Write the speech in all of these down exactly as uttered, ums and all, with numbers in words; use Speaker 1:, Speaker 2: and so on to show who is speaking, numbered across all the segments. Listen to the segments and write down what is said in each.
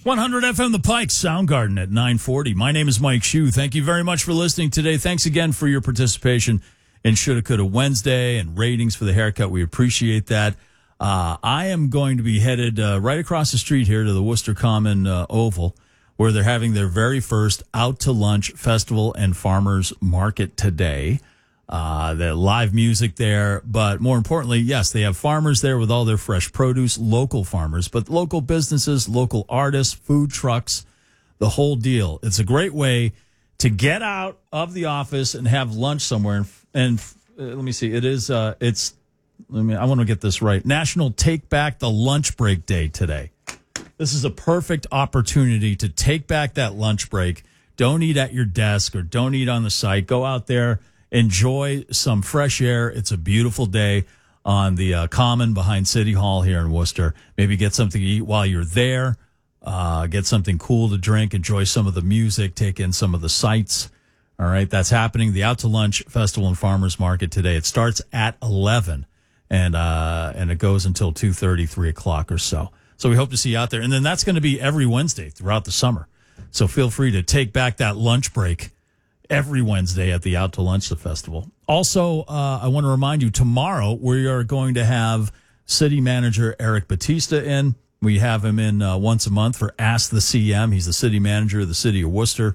Speaker 1: one hundred F M The Pike, Soundgarden at nine forty. My name is Mike Shue. Thank you very much for listening today. Thanks again for your participation in Shoulda Coulda Wednesday and ratings for the haircut. We appreciate that. Uh, I am going to be headed uh, right across the street here to the Worcester Common uh, Oval, where they're having their very first Out to Lunch Festival and Farmers Market today. Uh, the live music there, but more importantly, yes, they have farmers there with all their fresh produce, local farmers, but local businesses, local artists, food trucks, the whole deal. It's a great way to get out of the office and have lunch somewhere. And, and uh, let me see, it is, uh, it's, let me, I want to get this right. National Take Back the Lunch Break Day today. This is a perfect opportunity to take back that lunch break. Don't eat at your desk or don't eat on the site. Go out there. Enjoy some fresh air. It's a beautiful day on the uh, Common behind City Hall here in Worcester. Maybe get something to eat while you're there. Uh, get something cool to drink. Enjoy some of the music. Take in some of the sights. All right, that's happening. The Out to Lunch Festival and Farmers Market today. It starts at eleven, and uh, and it goes until two thirty, three o'clock or so. So we hope to see you out there. And then that's going to be every Wednesday throughout the summer. So feel free to take back that lunch break every Wednesday at the Out to Lunch the Festival. Also, uh, I want to remind you, tomorrow we are going to have City Manager Eric Batista in. We have him in uh, once a month for Ask the C M. He's the City Manager of the City of Worcester.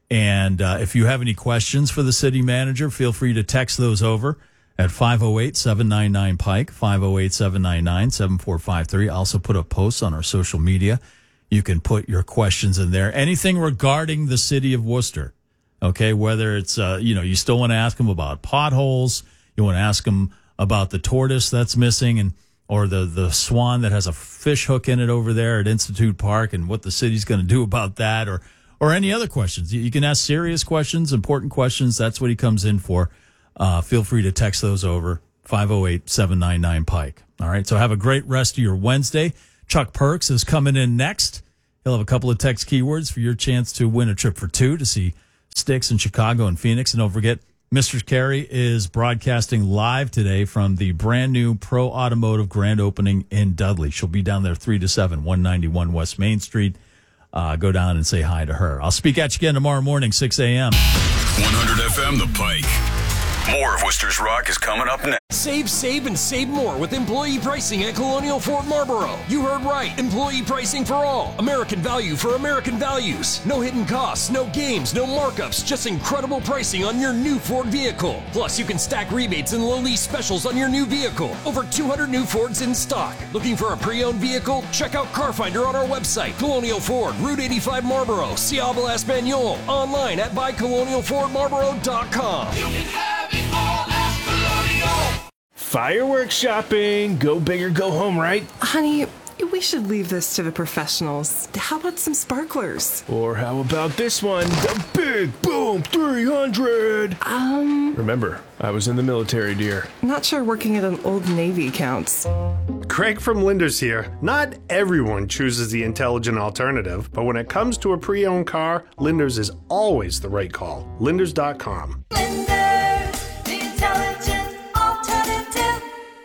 Speaker 1: And uh, if you have any questions for the City Manager, feel free to text those over at five oh eight, seven nine nine, Pike, five oh eight, seven nine nine, seven four five three. I also put up posts on our social media. You can put your questions in there. Anything regarding the City of Worcester. Okay, whether it's, uh, you know, you still want to ask them about potholes, you want to ask them about the tortoise that's missing, and or the, the swan that has a fish hook in it over there at Institute Park and what the city's going to do about that, or or any other questions. You, you can ask serious questions, important questions. That's what he comes in for. Uh, feel free to text those over, five oh eight, seven nine nine, Pike. All right, so have a great rest of your Wednesday. Chuck Perks is coming in next. He'll have a couple of text keywords for your chance to win a trip for two to see Sticks in Chicago and Phoenix. And don't forget, Mister Carey is broadcasting live today from the brand new Pro Automotive grand opening in Dudley. She'll be down there three to seven, one ninety-one West Main Street. Uh, go down and say hi to her. I'll speak at you again tomorrow morning, six a.m.
Speaker 2: one hundred F M The Pike. More of Worcester's Rock is coming up next.
Speaker 3: Save, save, and save more with employee pricing at Colonial Ford Marlboro. You heard right. Employee pricing for all. American value for American values. No hidden costs, no games, no markups. Just incredible pricing on your new Ford vehicle. Plus, you can stack rebates and low lease specials on your new vehicle. Over two hundred new Fords in stock. Looking for a pre-owned vehicle? Check out Car Finder on our website. Colonial Ford, Route eighty-five Marlboro, Ciabla Español. Online at buy colonial ford marlboro dot com.
Speaker 4: You can have it all at Colonial.
Speaker 5: Fireworks shopping. Go big or go home, right?
Speaker 6: Honey, we should leave this to the professionals. How about some sparklers?
Speaker 5: Or how about this one? The Big Boom three hundred.
Speaker 6: Um...
Speaker 5: Remember, I was in the military, dear.
Speaker 6: Not sure working at an Old Navy counts.
Speaker 7: Craig from Linders here. Not everyone chooses the intelligent alternative, but when it comes to a pre-owned car, Linders is always the right call. Linders dot com.
Speaker 8: Linders, the intelligent alternative.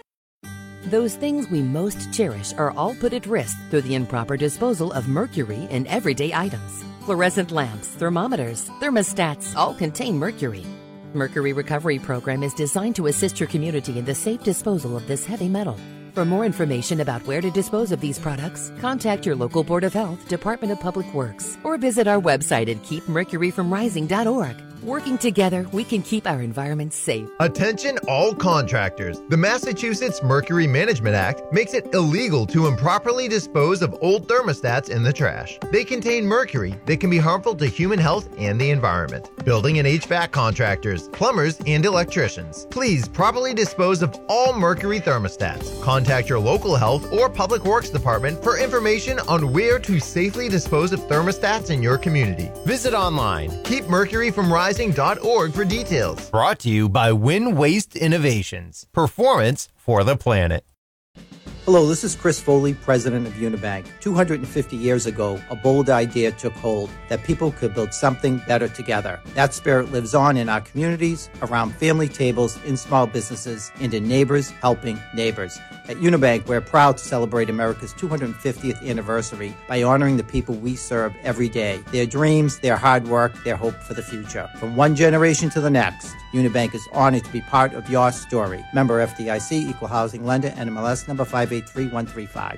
Speaker 9: Those things we most cherish are all put at risk through the improper disposal of mercury in everyday items. Fluorescent lamps, thermometers, thermostats all contain mercury. Mercury Recovery Program is designed to assist your community in the safe disposal of this heavy metal. For more information about where to dispose of these products, contact your local Board of Health, Department of Public Works, or visit our website at keep mercury from rising dot org. Working together, we can keep our environment safe.
Speaker 10: Attention all contractors. The Massachusetts Mercury Management Act makes it illegal to improperly dispose of old thermostats in the trash. They contain mercury that can be harmful to human health and the environment. Building and H V A C contractors, plumbers, and electricians, please properly dispose of all mercury thermostats. Contact your local health or public works department for information on where to safely dispose of thermostats in your community. Visit online, keep mercury from rising dot org for details. Brought to you by Win Waste Innovations. Performance for the planet.
Speaker 11: Hello, this is Chris Foley, president of Unibank. two hundred fifty years ago, a bold idea took hold that people could build something better together. That spirit lives on in our communities, around family tables, in small businesses, and in neighbors helping neighbors. At Unibank, we're proud to celebrate America's two hundred fiftieth anniversary by honoring the people we serve every day, their dreams, their hard work, their hope for the future. From one generation to the next, Unibank is honored to be part of your story. Member F D I C, Equal Housing Lender, N M L S number five eight three one three five.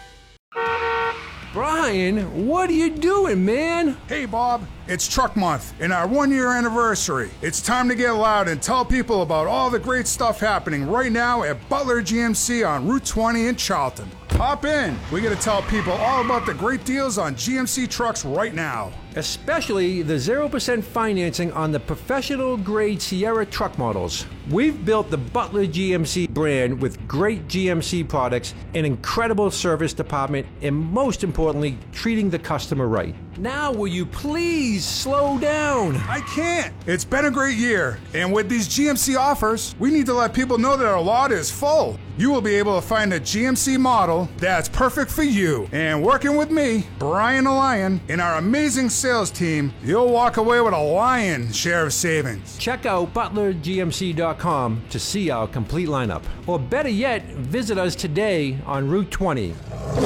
Speaker 12: Brian, what are you doing, man?
Speaker 13: Hey, Bob, it's Truck Month and our one-year anniversary. It's time to get loud and tell people about all the great stuff happening right now at Butler G M C on Route twenty in Charlton. Hop in. We got to tell people all about the great deals on G M C trucks right now.
Speaker 12: Especially the zero percent financing on the professional-grade Sierra truck models. We've built the Butler G M C brand with great G M C products, an incredible service department, and most importantly, treating the customer right. Now will you please slow down?
Speaker 13: I can't. It's been a great year, and with these G M C offers, we need to let people know that our lot is full. You will be able to find a G M C model that's perfect for you. And working with me, Brian the Lion, and our amazing sales team, you'll walk away with a lion share of savings.
Speaker 12: Check out butler g m c dot com to see our complete lineup. Or better yet, visit us today on Route twenty.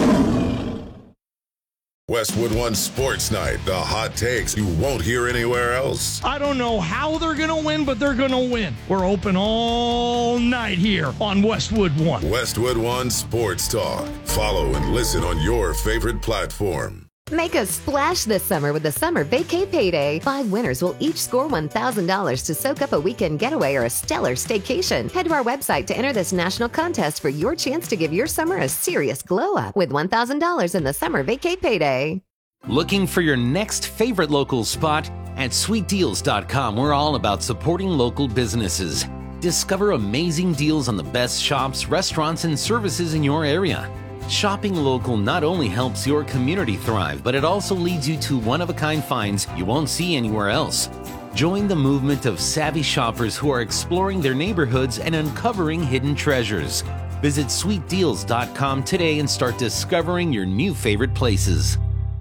Speaker 14: Westwood One Sports Night, the hot takes you won't hear anywhere else.
Speaker 15: I don't know how they're going to win, but they're going to win. We're open all night here on Westwood One.
Speaker 14: Westwood One Sports Talk. Follow and listen on your favorite platform.
Speaker 16: Make a splash this summer with the Summer Vacay Payday. Five winners will each score one thousand dollars to soak up a weekend getaway or a stellar staycation. Head to our website to enter this national contest for your chance to give your summer a serious glow-up with one thousand dollars in the Summer Vacay Payday.
Speaker 17: Looking for your next favorite local spot? At sweet deals dot com, we're all about supporting local businesses. Discover amazing deals on the best shops, restaurants, and services in your area. Shopping local not only helps your community thrive, but it also leads you to one-of-a-kind finds you won't see anywhere else. Join the movement of savvy shoppers who are exploring their neighborhoods and uncovering hidden treasures. Visit sweet deals dot com today and start discovering your new favorite places.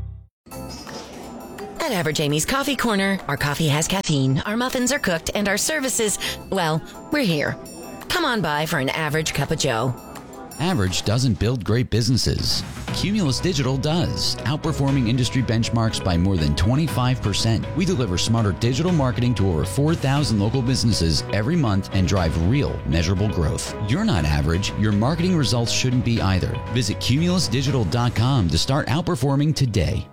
Speaker 18: At Average Amy's Coffee Corner, our coffee has caffeine, our muffins are cooked, and our services, well, we're here. Come on by for an average cup of joe.
Speaker 19: Average doesn't build great businesses. Cumulus Digital does, outperforming industry benchmarks by more than twenty-five percent. We deliver smarter digital marketing to over four thousand local businesses every month and drive real, measurable growth. You're not average. Your marketing results shouldn't be either. Visit cumulus digital dot com to start outperforming today.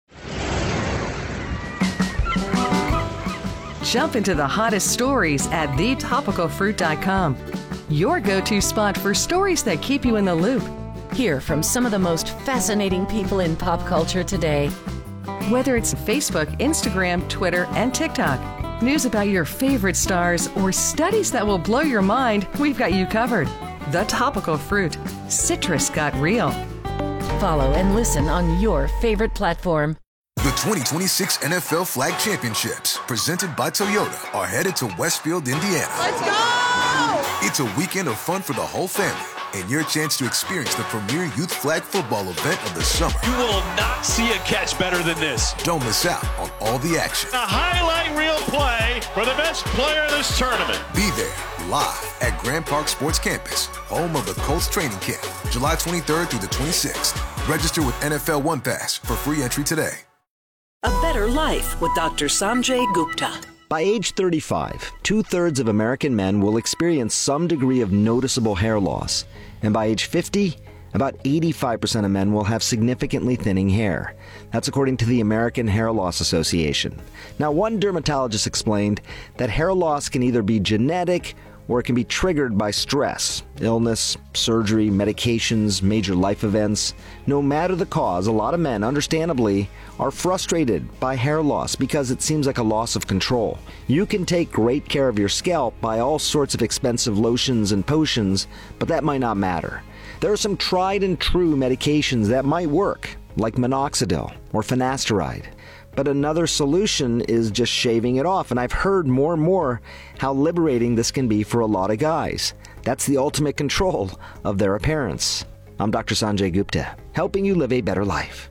Speaker 20: Jump into the hottest stories at the topical fruit dot com. Your go-to spot for stories that keep you in the loop.
Speaker 18: Hear from some of the most fascinating people in pop culture today.
Speaker 20: Whether it's Facebook, Instagram, Twitter, and TikTok, news about your favorite stars, or studies that will blow your mind, we've got you covered. The Topical Fruit. Citrus got real.
Speaker 18: Follow and listen on your favorite platform.
Speaker 21: The twenty twenty-six N F L Flag Championships, presented by Toyota, are headed to Westfield, Indiana.
Speaker 4: Let's go!
Speaker 21: It's a weekend of fun for the whole family and your chance to experience the premier youth flag football event of the summer.
Speaker 22: You will not see a catch better than this.
Speaker 21: Don't miss out on all the action.
Speaker 22: A highlight reel play for the best player in this tournament.
Speaker 21: Be there live at Grand Park Sports Campus, home of the Colts training camp, July twenty-third through the twenty-sixth. Register with N F L One Pass for free entry today.
Speaker 23: A Better Life with Doctor Sanjay Gupta.
Speaker 24: By age thirty-five, two-thirds of American men will experience some degree of noticeable hair loss. And by age fifty, about eighty-five percent of men will have significantly thinning hair. That's according to the American Hair Loss Association. Now, one dermatologist explained that hair loss can either be genetic or it can be triggered by stress, illness, surgery, medications, major life events. No matter the cause, a lot of men, understandably, are frustrated by hair loss because it seems like a loss of control. You can take great care of your scalp by all sorts of expensive lotions and potions, but that might not matter. There are some tried and true medications that might work, like minoxidil or finasteride. But another solution is just shaving it off, and I've heard more and more how liberating this can be for a lot of guys. That's the ultimate control of their appearance. I'm Doctor Sanjay Gupta, helping you live a better life.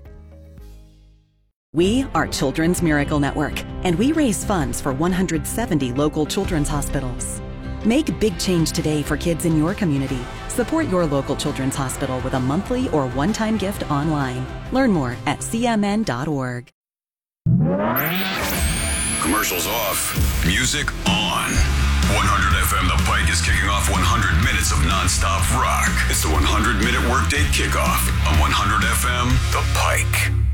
Speaker 1: We are Children's Miracle Network, and we raise funds for one hundred seventy local children's hospitals. Make big change today for kids in your community. Support your local children's hospital with a monthly or one-time gift online. Learn more at c m n dot org.
Speaker 2: Commercials off, music on. one hundred F M The Pike is kicking off one hundred minutes of nonstop rock. It's the one hundred minute workday kickoff on one hundred F M The Pike.